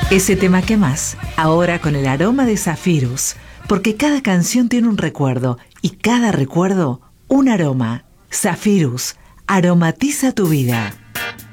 Ese tema que más, ahora con el aroma de Zafirus, porque cada canción tiene un recuerdo y cada recuerdo un aroma. Zafirus, aromatiza tu vida.